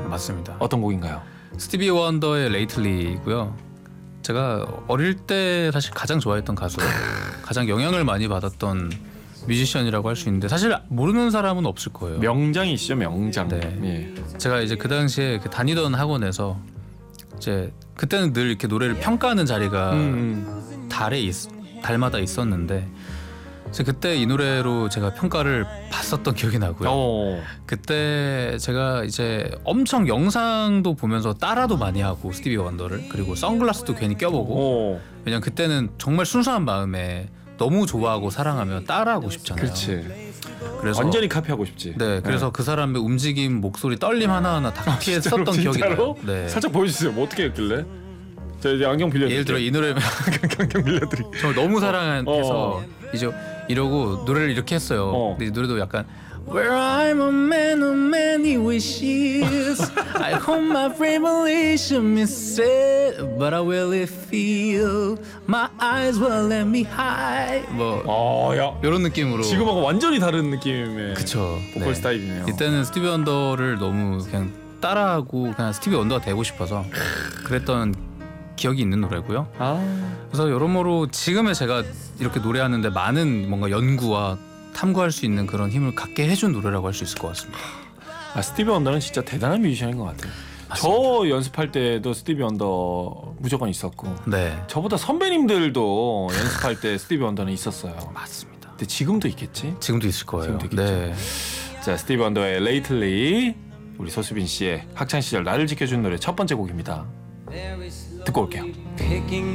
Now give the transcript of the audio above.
맞습니다. 어떤 곡인가요? 스티비 원더의 레이틀리고요. 제가 어릴 때 사실 가장 좋아했던 가수, 가장 영향을 많이 받았던 뮤지션이라고 할 수 있는데 사실 모르는 사람은 없을 거예요. 명장이시죠, 명장. 네. 예. 제가 이제 그 당시에 다니던 학원에서 이제 그때는 늘 이렇게 노래를 평가하는 자리가 달마다 있었는데 그때 이 노래로 제가 평가를 봤었던 기억이 나고요. 그때 제가 이제 엄청 영상도 보면서 따라도 많이 하고 스티비 원더를, 그리고 선글라스도 괜히 껴보고. 왜냐면 그때는 정말 순수한 마음에 너무 좋아하고 사랑하면 따라하고 싶잖아요. 그렇지. 그래서 완전히 카피하고 싶지. 네, 그래서 그 사람의 움직임, 목소리, 떨림 하나하나 다 피했었던 기억이 나요. 네. 살짝 보여주세요. 뭐 어떻게 했길래? 저 이제 안경 빌려드릴게요. 예를 들어 이 노래 안경 빌려드릴게요. 저 너무 사랑해서 이제 이러고 노래를 이렇게 했어요. 근데 이 노래도 약간 Where I'm a man of many wishes I hope my revelation is it But I really feel My eyes will let me hide 뭐 야. 이런 느낌으로 지금하고 완전히 다른 느낌의 그쵸. 보컬 네. 스타일이네요. 이때는 스티비 원더를 너무 그냥 따라하고 그냥 스티비 원더가 되고 싶어서 그랬던 기억이 있는 노래고요. 그래서 여러모로 지금의 제가 이렇게 노래하는데 많은 뭔가 연구와 탐구할 수 있는 그런 힘을 갖게 해준 노래라고 할 수 있을 것 같습니다. 스티비 원더는 진짜 대단한 뮤지션인 것 같아요. 맞습니다. 저 연습할 때도 스티비 원더 무조건 있었고, 네, 저보다 선배님들도 연습할 때 스티비 원더는 있었어요. 맞습니다. 근데 지금도 있겠지? 지금도 있을 거예요. 지금도 네. 자, 스티비 원더의 레이틀리, 우리 소수빈 씨의 학창 시절 나를 지켜준 노래 첫 번째 곡입니다. 듣고 올게요.